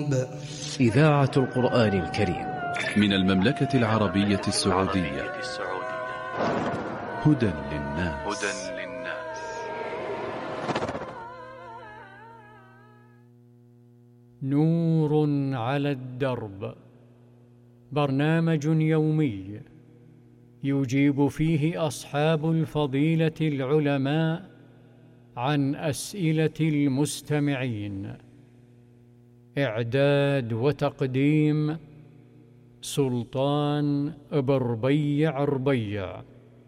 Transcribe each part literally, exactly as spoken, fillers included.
الذنب. إذاعة القرآن الكريم من المملكة العربية السعودية. هدى للناس. نور على الدرب، برنامج يومي يجيب فيه أصحاب الفضيلة العلماء عن أسئلة المستمعين. إعداد وتقديم سلطان بربيع ربيع.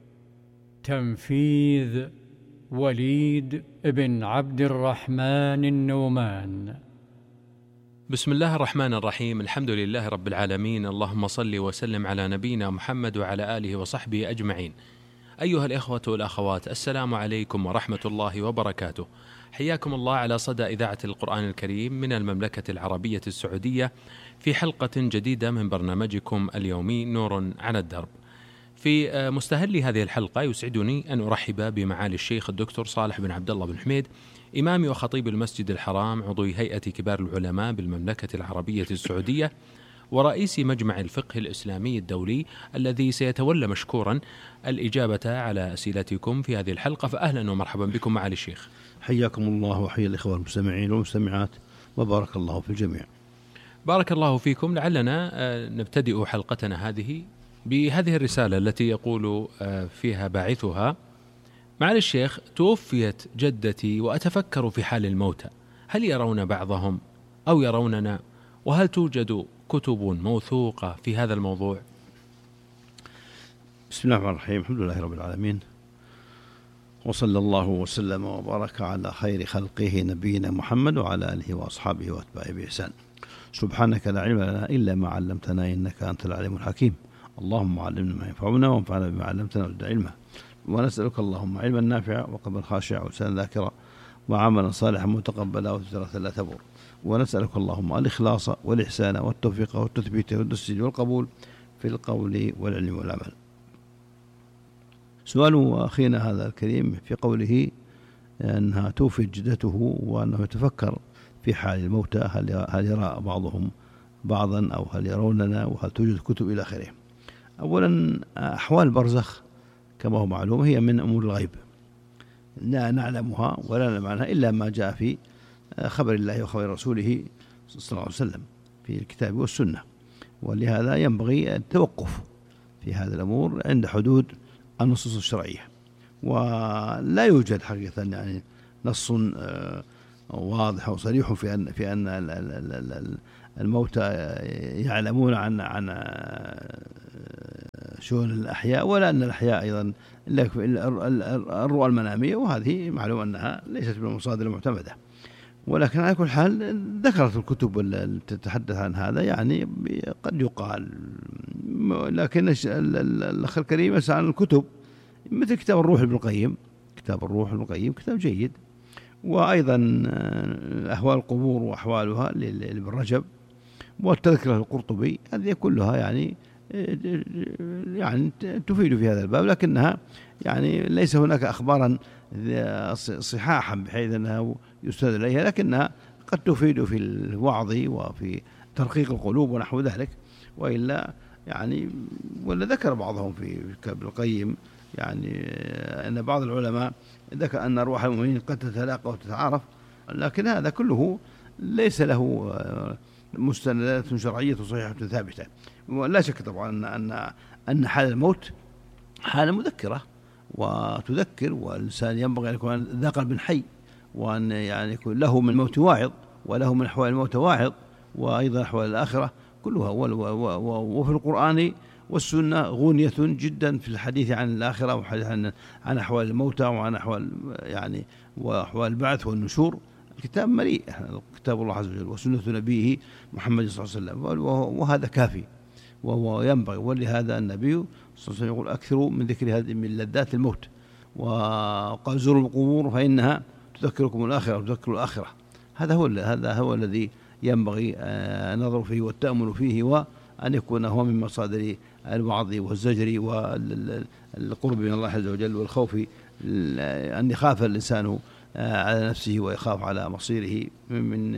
تنفيذ وليد بن عبد الرحمن النومان. بسم الله الرحمن الرحيم. الحمد لله رب العالمين، اللهم صل وسلم على نبينا محمد وعلى آله وصحبه أجمعين. أيها الإخوة والأخوات، السلام عليكم ورحمة الله وبركاته. حياكم الله على صدى إذاعة القرآن الكريم من المملكة العربية السعودية في حلقة جديدة من برنامجكم اليومي نور على الدرب. في مستهل هذه الحلقة يسعدني أن أرحب بمعالي الشيخ الدكتور صالح بن عبد الله بن حميد، إمام وخطيب المسجد الحرام، عضو هيئة كبار العلماء بالمملكة العربية السعودية، ورئيس مجمع الفقه الإسلامي الدولي، الذي سيتولى مشكورا الإجابة على أسئلتكم في هذه الحلقة. فأهلا ومرحبا بكم معالي الشيخ. حياكم الله وحيا الإخوة المستمعين والمستمعات، وبارك الله في الجميع. بارك الله فيكم. لعلنا نبتدئ حلقتنا هذه بهذه الرسالة التي يقول فيها باعثها: معالي الشيخ، توفيت جدتي وأتفكر في حال الموتى، هل يرون بعضهم أو يروننا؟ وهل توجد كتب موثوقة في هذا الموضوع؟ بسم الله الرحمن الرحيم. الحمد لله رب العالمين، وصلى الله وسلم وبارك على خير خلقه نبينا محمد وعلى آله وأصحابه وأتباعه بإحسان. سبحانك لا علم لنا إلا ما علمتنا إنك أنت العليم الحكيم. اللهم علمنا ما ينفعنا وانفعنا بما علمتنا وزد علما. ونسألك اللهم علما نافعا وقلبا خاشعا ولسانا ذاكرا وعملا صالحا متقبلا وتجارة لا تبور. ونسألك اللهم الإخلاص والإحسان والتوفيق والتثبيت والتسديد والقبول في القول والعلم والعمل. سؤال أخينا هذا الكريم في قوله أنها توفي جدته وأنه يتفكر في حال الموتى، هل هل يرى بعضهم بعضا أو هل يروننا وهل توجد كتب إلى آخره. أولا، أحوال البرزخ كما هو معلوم هي من أمور الغيب، لا نعلمها ولا نعلم عنها إلا ما جاء في خبر الله وخبر رسوله صلى الله عليه وسلم في الكتاب والسنة. ولهذا ينبغي التوقف في هذه الأمور عند حدود النصوص الشرعية. ولا يوجد حقيقة يعني نص واضح وصريح في أن في أن الموتى يعلمون عن عن شؤون الأحياء، ولا أن الأحياء أيضا الرؤى المنامية، وهذه معلوم أنها ليست من المصادر المعتمدة. ولكن على كل حال ذكرت الكتب التي تتحدث عن هذا، يعني قد يقال. لكن الأخ الكريم يسأل عن الكتب مثل كتاب الروح ابن القيم. كتاب الروح ابن القيم كتاب جيد. وأيضا أهوال القبور وأحوالها لابن رجب، والتذكرة القرطبي، هذه كلها يعني يعني تفيد في هذا الباب، لكنها يعني ليس هناك أخبارا صحاحا بحيث أنها يستند إليها، لكنها قد تفيد في الوعظ وفي ترقيق القلوب ونحو ذلك. وإلا يعني ولا ذكر بعضهم في كتاب القيم يعني أن بعض العلماء ذكر أن أرواح المؤمنين قد تتلاقى وتتعارف، لكن هذا كله ليس له مستندات شرعية صحيحة ثابتة. ولا شك طبعا أن أن حال الموت حالة مذكرة وتذكر، والإنسان ينبغي أن يكون ذا قلب حي، وأن يعني يكون له من الموت واعظ وله من أحوال الموت واعظ، وأيضا أحوال الآخرة كلها. وفي القرآن والسنة غنية جدا في الحديث عن الآخرة وحديث عن عن أحوال الموتى وعن أحوال يعني وأحوال البعث والنشور. الكتاب مليء، كتاب الله عز وجل وسنة نبيه محمد صلى الله عليه وسلم، وهذا كافي وهو ينبغي. ولهذا النبي صلى الله عليه وسلم يقول: أكثروا من ذكر هذه من لذات الموت، وقال: زوروا القبور فإنها تذكركم الآخرة وتذكر الآخرة. هذا هو هذا هو الذي ينبغي النظر فيه والتأمل فيه، وأن يكون هو من مصادر الوعظ والزجر والقرب من الله عز وجل والخوف، أن يخاف الإنسان على نفسه ويخاف على مصيره من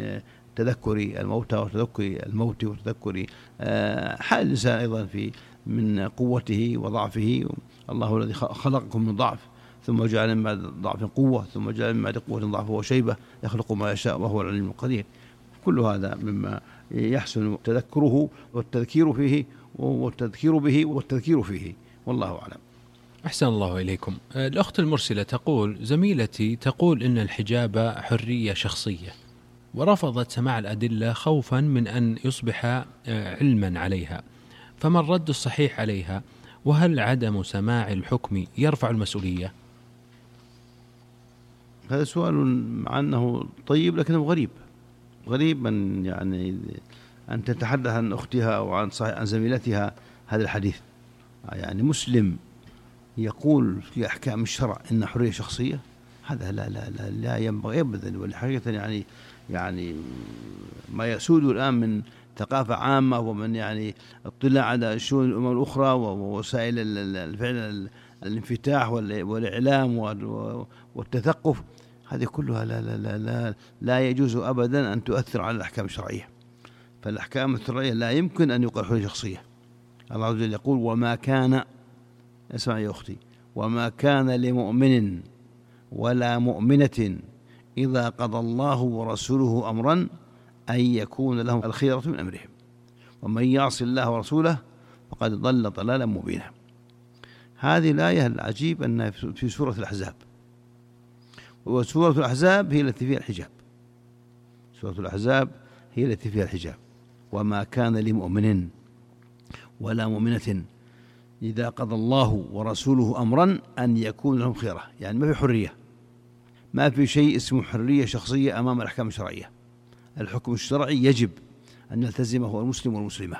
تذكر الموتى وتذكر الموت وتذكر حال الإنسان أيضا في من قوته وضعفه. الله الذي خلقكم من ضعف ثم جعل من بعد ضعف قوة ثم جعل من بعد قوة ضعف وشيبة يخلق ما يشاء وهو العليم القدير. كل هذا مما يحسن تذكره والتذكير فيه والتذكير به والتذكير فيه، والله أعلم. أحسن الله إليكم. الأخت المرسلة تقول: زميلتي تقول إن الحجاب حرية شخصية، ورفضت سماع الأدلة خوفا من أن يصبح علما عليها، فما الرد الصحيح عليها؟ وهل عدم سماع الحكم يرفع المسؤولية؟ هذا سؤال مع أنه طيب لكنه غريب. غريب أن يعني أن تتحدث عن أختها أو عن عن زميلتها هذا الحديث. يعني مسلم يقول في أحكام الشرع إن حرية شخصية، هذا لا لا لا, لا ينبغي أبدا. والحقيقة يعني يعني ما يسود الآن من ثقافة عامة ومن يعني اطلاع على شؤون الأمم الأخرى ووسائل الفعل الانفتاح والإعلام والتثقف، هذه كلها لا لا لا لا لا يجوز أبدا أن تؤثر على الأحكام الشرعية. فالأحكام الشرعية لا يمكن أن يقال حرية شخصية. الله عز وجل يقول: وما كان، اسمع يا أختي، وما كان لمؤمن ولا مؤمنة إذا قضى الله ورسوله أمرا أن يكون لهم الخيرة من أمرهم ومن يعص الله ورسوله فقد ضل ضلالا مبينا. هذه الآية العجيب أنها في سورة الأحزاب، وسورة الأحزاب هي التي فيها الحجاب. سورة الأحزاب هي التي فيها الحجاب. وما كان لمؤمن ولا مؤمنة إذا قضى الله ورسوله أمرا أن يكون لهم خيرة، يعني ما في حرية، ما في شيء اسمه حرية شخصية أمام الأحكام الشرعية. الحكم الشرعي يجب أن يلتزمه المسلم والمسلمة.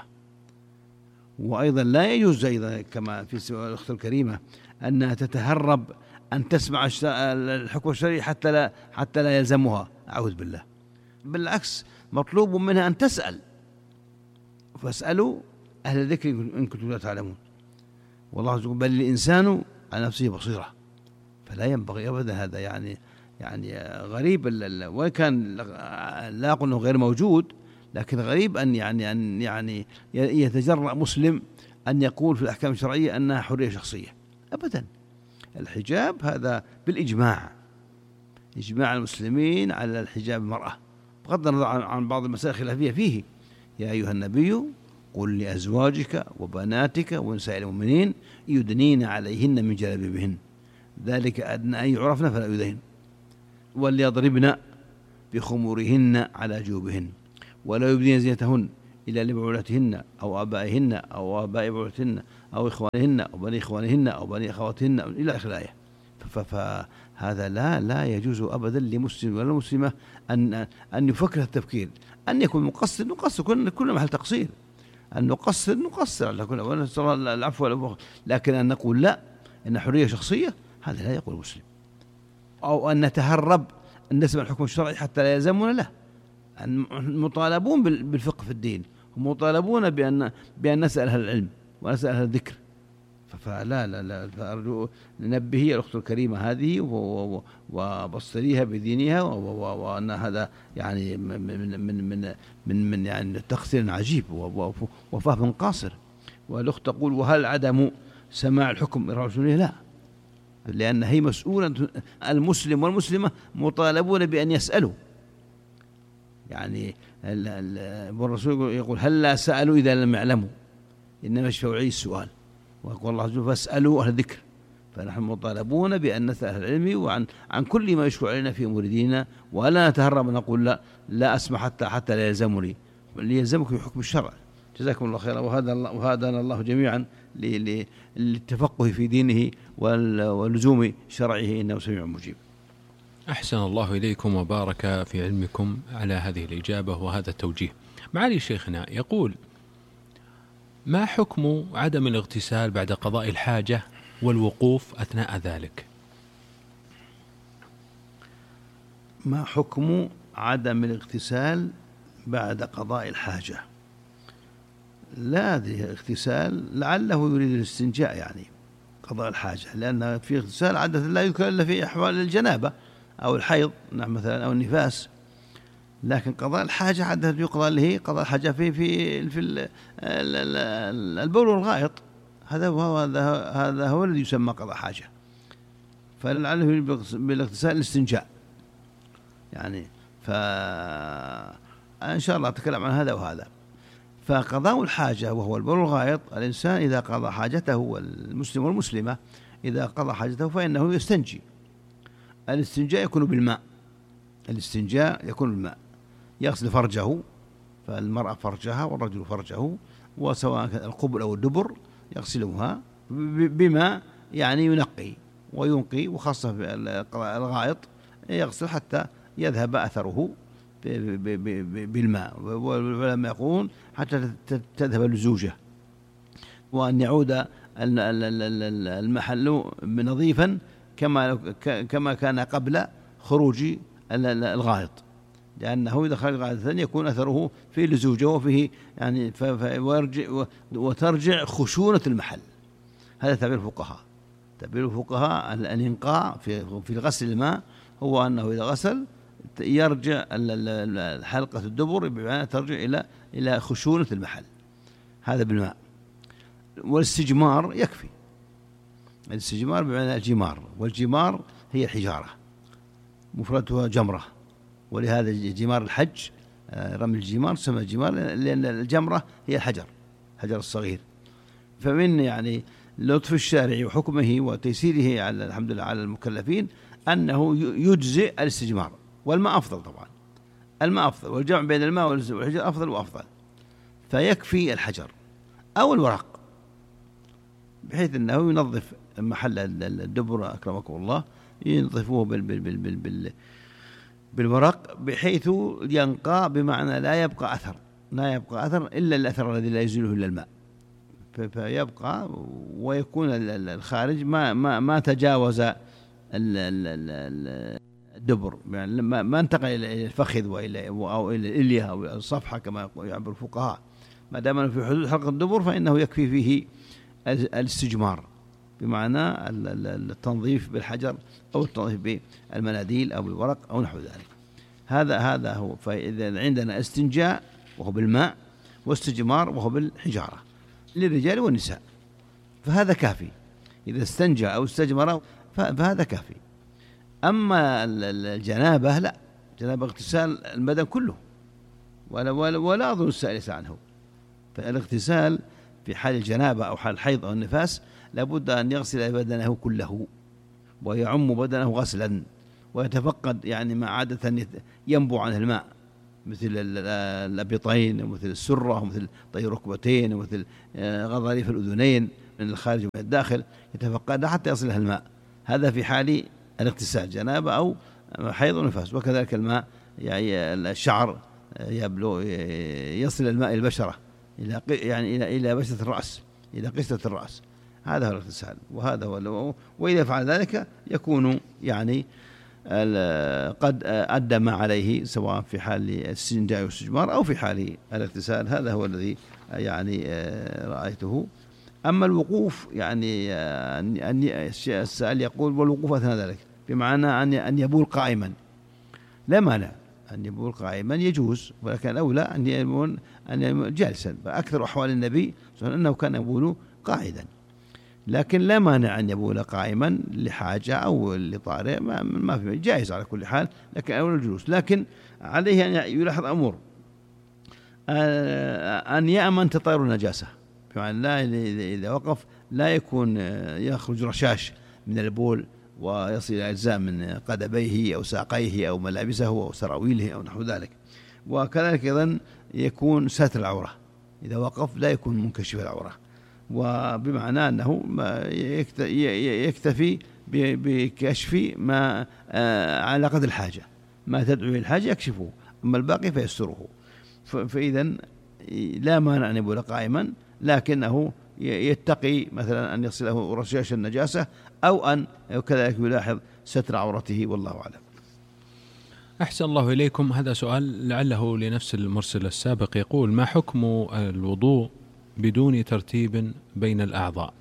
وأيضا لا يجوز أيضا كما في الأخت الكريمة أنها تتهرب أن تسمع الحكم الشرعي حتى لا حتى لا يلزمها، أعوذ بالله. بالعكس، مطلوب منها أن تسأل، فاسألوا أهل الذكر إن كنتم لا تعلمون. والله يقول: بل الإنسان على نفسه بصيرة. فلا ينبغي أبدا هذا، يعني يعني غريب، وإن كان لا أقول أنه غير موجود، لكن غريب أن يعني أن يعني يتجرأ مسلم أن يقول في الأحكام الشرعية أنها حرية شخصية أبدا. الحجاب هذا بالإجماع، إجماع المسلمين على الحجاب المرأة، بغض النظر عن بعض المسائل الخلافية فيه. يا أيها النبي قل لأزواجك وبناتك ونساء المؤمنين يدنين عليهن من جلابيبهن ذلك أدنى أن يعرفن فلا يؤذين وليضربن بخمورهن على جيوبهن ولا يبدين زينتهن إلا لبعولتهن أو آبائهن أو آباء بعولتهن أو إخوانهن أو بني إخوانهن أو بني أخواتهن إلى آخر الآية. فهذا لا لا يجوز أبدا لمسلم ولا مسلمة أن أن يفكر التفكير، أن يكون مقصر نقصر، كل كل محل تقصير، أن نقصر نقصر على كل العفو والعفو، لكن أن نقول لا إن حرية شخصية، هذا لا يقول مسلم. أو أن نتهرب أن نسمع الحكم الشرعي حتى لا يلزمنا له. مطالبون بالفقه في الدين، ومطالبون بأن بأن نسأل أهل العلم ونسأل أهل الذكر. فلا لا لا فأرجو ننبهي الأخت الكريمة هذه وبصريها بدينها، وأن هذا يعني من من من من, من يعني تقصير عجيب وفهم قاصر. والأخت تقول: وهل عدم سماع الحكم الرسولي؟ لا، لأن هي مسؤولة، المسلم والمسلمة مطالبون بأن يسألوا. يعني الرسول يقول: هل لا سألوا إذا لم يعلموا، إنما يشفعوا السؤال. ويقول الله عز وجل: فاسألوا أهل الذكر. فنحن مطالبون بأن نسأل أهل العلم وعن عن كل ما يشفع علينا في أمور ديننا، ولا نتهرب ونقول لا لا أسمع حتى حتى لا يلزمني، ليلزمكم بحكم الشرع. جزاكم الله خيرا، وهذا الله وهدانا الله جميعا للتفقه في دينه ولزوم شرعه، إنه سميع مجيب. أحسن الله إليكم وبارك في علمكم على هذه الإجابة وهذا التوجيه. معالي شيخنا يقول: ما حكم عدم الاغتسال بعد قضاء الحاجة والوقوف أثناء ذلك؟ ما حكم عدم الاغتسال بعد قضاء الحاجة؟ لا أدري، اغتسال لعله يريد الاستنجاء، يعني قضاء الحاجة، لأن في اغتسال عادة لا يذكر إلا في أحوال الجنابة أو الحيض مثلا أو النفاس. لكن قضاء الحاجة عادة يقضى له قضاء الحاجة في في في البول والغائط، هذا هو هذا هو الذي يسمى قضاء حاجة. فلعله بالاغتسال الاستنجاء يعني، فإن شاء الله أتكلم عن هذا وهذا. فقضاء الحاجة وهو البول والغائط، الإنسان إذا قضى حاجته، والمسلم والمسلمة إذا قضى حاجته فإنه يستنجي. الاستنجاء يكون بالماء، الاستنجاء يكون بالماء، يغسل فرجه، فالمرأة فرجها والرجل فرجه، وسواء القبل أو الدبر يغسلها بما يعني ينقي وينقي، وخاصة في الغائط يغسل حتى يذهب أثره بالماء، والعلماء يقولون حتى تذهب اللزوجة، وأن يعود المحل نظيفا كما كما كان قبل خروج الغائط، لأنه إذا خرج غائطا يكون أثره في لزوجه وفيه يعني ويرجع وترجع خشونة المحل. هذا تعبير الفقهاء. تعبير الفقهاء الإنقاء في في غسل الماء هو أنه إذا غسل يرجع حلقة الدبر بمعنى ترجع إلى إلى خشونة المحل، هذا بالماء. والاستجمار يكفي، الاستجمار بمعنى الجمار، والجمار هي الحجارة مفردها جمرة، ولهذا جمار الحج رمي الجمار سمى جمار لأن الجمرة هي الحجر، الحجر الصغير. فمن يعني لطف الشارع وحكمه وتيسيره على الحمد لله على المكلفين أنه يجزئ الاستجمار، والماء أفضل طبعا، الماء أفضل، والجمع بين الماء والحجر أفضل وأفضل. فيكفي الحجر أو الورق، بحيث أنه ينظف محل الدبر أكرمكم الله، ينظفوه بال بال بال بال بال بالورق بحيث ينقى، بمعنى لا يبقى أثر، لا يبقى أثر إلا الأثر الذي لا يزيله إلا الماء، فيبقى ويكون الخارج ما ما ما تجاوز الدبر، يعني ما انتقل إلى الفخذ وإلى أو إلى الإلية أو الصفحة كما يعبر الفقهاء. ما دام في حدود حلقة الدبر فإنه يكفي فيه الاستجمار، بمعنى التنظيف بالحجر أو التنظيف بالمناديل أو بالورق أو نحو ذلك. هذا هذا هو. فإذا عندنا استنجاء وهو بالماء، واستجمار وهو بالحجارة للرجال والنساء، فهذا كافي. إذا استنجى أو استجمر فهذا كافي. أما الجنابة لا، جنابة اغتسال البدن كله، ولا ولا, ولا أظن السائل عنه. فالاغتسال في حال الجنابة أو حال الحيض أو النفاس لابد أن يغسل بدنه كله ويعم بدنه غسلا، ويتفقد يعني ما عادة ينبع عنه الماء، مثل الأبطين ومثل السرة ومثل طي الركبتين ومثل غضاريف الأذنين من الخارج ومن الداخل، يتفقد حتى يصلها الماء. هذا في حال الاغتسال جنابة أو حيض ونفاس. وكذلك الماء يعني الشعر يبلغ يصل الماء البشرة إلى يعني إلى إلى بشرة الرأس، إلى قشرة الرأس. هذا هو الاغتسال، وهذا هو. وإذا فعل ذلك يكون يعني قد أدى ما عليه، سواء في حال الاستنجاء والاستجمار أو في حال الاغتسال. هذا هو الذي يعني رأيته. أما الوقوف يعني أن السائل يقول والوقوف أثناء ذلك، بمعنى أن أن يبول قائما، لا مانع أن يبول قائما يجوز، ولكن الأولى أن يبول أن يبول جالسا. فأكثر أحوال النبي صلى الله عليه وسلم أنه كان يبول قاعدا، لكن لا مانع أن يبول قائما لحاجة أو لطارئ، ما, ما في جائز على كل حال، لكن أول الجلوس. لكن عليه أن يلاحظ أمور، أن يأمن تطير النجاسة، بمعنى لا إذا وقف لا يكون يخرج رشاش من البول ويصل إلى أجزاء من قدميه أو ساقيه أو ملابسه أو سراويله أو نحو ذلك. وكذلك أيضا يكون ساتر العورة، إذا وقف لا يكون منكشف العورة، وبمعنى أنه يكتفي بكشف ما على قدر الحاجة، ما تدعو إلى الحاجة يكشفه، أما الباقي فيستره. فإذا لا مانع أن يبول قائما، لكنه يتقي مثلا أن يصله رشاش النجاسة، أو أن كذلك يلاحظ ستر عورته، والله أعلم. أحسن الله إليكم. هذا سؤال لعله لنفس المرسل السابق، يقول: ما حكم الوضوء بدون ترتيب بين الأعضاء؟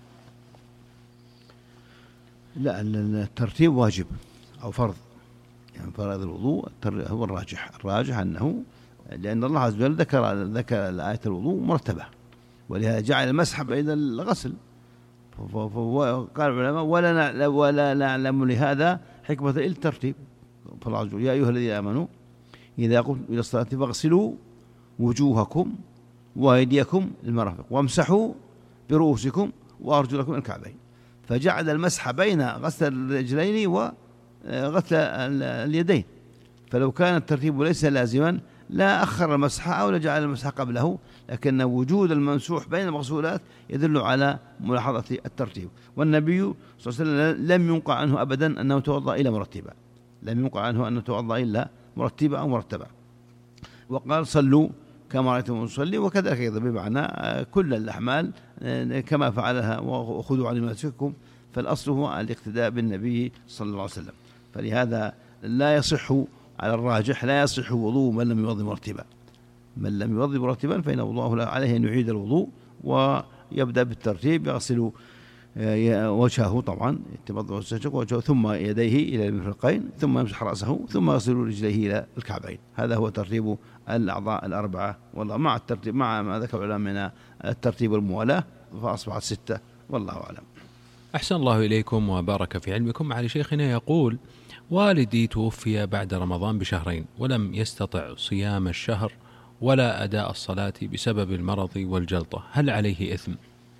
لا، الترتيب واجب أو فرض، يعني فرائض الوضوء هو الراجح الراجح أنه لأن الله عز وجل ذكر ذكر آية الوضوء مرتبة، ولهذا جعل المسح بين الغسل. قال العلماء ولا ولا نعلم لهذا حكمة إلا الترتيب. فالله عز وجل يا أيها الذين آمنوا إذا قمتم إلى الصلاة فاغسلوا وجوهكم وأيديكم المرافق وامسحوا برؤوسكم وأرجلكم الكعبين، فجعل المسح بين غسل الرجلين وغسل اليدين. فلو كان الترتيب ليس لازما لا أخر المسح أو لجعل المسح قبله، لكن وجود الممسوح بين المغسولات يدل على ملاحظة الترتيب. والنبي صلى الله عليه وسلم لم ينقع عنه أبدا أنه توضأ إلا مرتبا، لم ينقع عنه أنه توضأ إلا مرتبا أو مرتبا. وقال صلوا كما رأيتم نصلي، وكذلك أيضا بمعنى كل الأعمال كما فعلها وخذوا عن مناسككم، فالأصل هو الاقتداء بالنبي صلى الله عليه وسلم. فلهذا لا يصح على الراجح لا يصح وضوء من لم يوضئ مرتبا، من لم يوضئ مرتبا فإن وضوءه عليه أن يعيد الوضوء ويبدأ بالترتيب، يغسل وجهه طبعا وجهه ثم يديه إلى المرفقين ثم يمسح رأسه ثم يغسل رجليه إلى الكعبين. هذا هو ترتيب الأعضاء الأربعة، والله مع الترتيب مع ما ذكر العلماء من الترتيب والموالاة فأصبحت ستة، والله أعلم. أحسن الله إليكم وبارك في علمكم. معالي شيخنا يقول: والدي توفي بعد رمضان بشهرين ولم يستطع صيام الشهر ولا أداء الصلاة بسبب المرض والجلطة، هل عليه إثم؟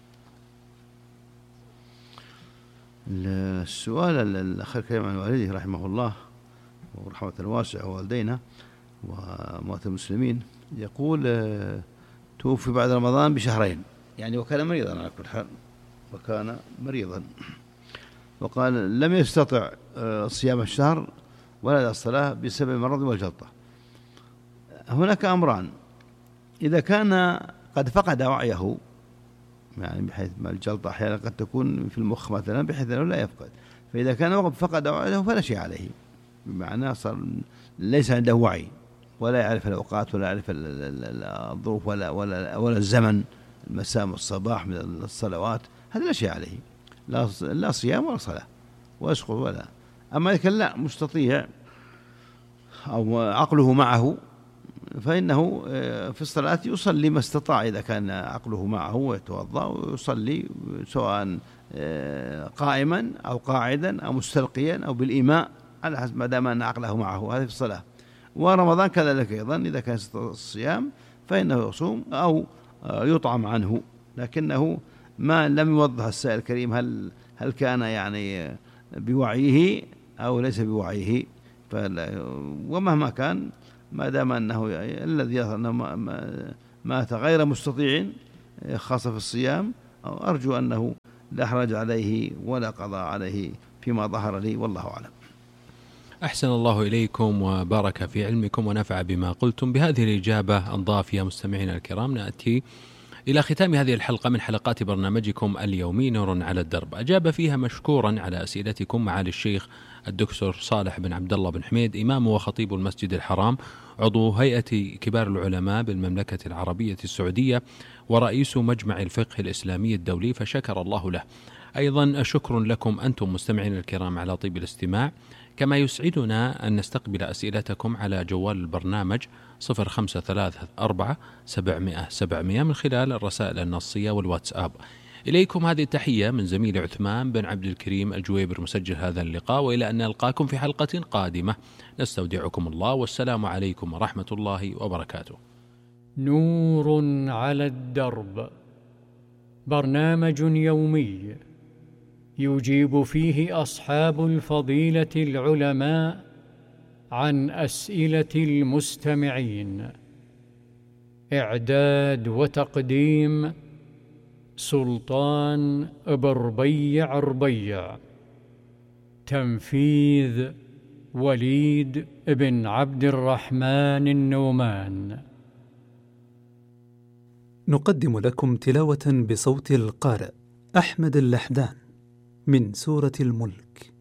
السؤال الأخ الكريم عن والده رحمه الله ورحمة واسعة والدينا وموت المسلمين، يقول توفي بعد رمضان بشهرين، يعني وكان مريضا على كل حال، وكان مريضا، وقال لم يستطع صيام الشهر ولا الصلاة بسبب المرض والجلطة. هناك أمران: إذا كان قد فقد وعيه، يعني بحيث ما الجلطة أحيانا قد تكون في المخ مثلا بحيث أنه لا يفقد، فإذا كان فقد وعيه فلا شيء عليه، بمعنى صار ليس عنده وعي ولا يعرف الأوقات ولا يعرف الظروف ولا ولا ولا الزمن، المساء والصباح من الصلوات، هذا لا شيء عليه، لا لا صيام ولا صلاة ويسقط ولا. أما إذا كان لا مستطيع أو عقله معه فإنه في الصلاة يصلي ما استطاع، إذا كان عقله معه ويتوضأ ويصلي سواء قائما أو قاعدا أو مستلقيا أو بالإيماء على حسب ما دام أن عقله معه، هذا في الصلاة. ورمضان كذلك أيضا إذا كان الصيام فإنه يصوم أو يطعم عنه، لكنه ما لم يوضح السائل الكريم هل هل كان يعني بوعيه أو ليس بوعيه، ومهما كان ما دام أنه الذي يظهر أنه مات غير مستطيع خاصة في الصيام، أرجو أنه لا حرج عليه ولا قضاء عليه فيما ظهر لي، والله أعلم. أحسن الله إليكم وبارك في علمكم ونفع بما قلتم. بهذه الإجابة الضافية مستمعينا الكرام نأتي إلى ختام هذه الحلقة من حلقات برنامجكم اليومي نور على الدرب. أجاب فيها مشكورا على أسئلتكم معالي الشيخ الدكتور صالح بن عبد الله بن حميد، إمام وخطيب المسجد الحرام، عضو هيئة كبار العلماء بالمملكة العربية السعودية ورئيس مجمع الفقه الإسلامي الدولي، فشكر الله له. أيضا شكر لكم أنتم مستمعين الكرام على طيب الاستماع، كما يسعدنا أن نستقبل أسئلتكم على جوال البرنامج صفر خمسة ثلاثة أربعة سبعمائة سبعمائة من خلال الرسائل النصية والواتساب. إليكم هذه التحية من زميل عثمان بن عبد الكريم الجويبر مسجل هذا اللقاء، وإلى أن نلقاكم في حلقة قادمة نستودعكم الله، والسلام عليكم ورحمة الله وبركاته. نور على الدرب، برنامج يومي يجيب فيه أصحاب الفضيلة العلماء عن أسئلة المستمعين. إعداد وتقديم سلطان بربيع ربيع. تنفيذ وليد بن عبد الرحمن النومان. نقدم لكم تلاوة بصوت القارئ أحمد اللحدان من سورة الملك.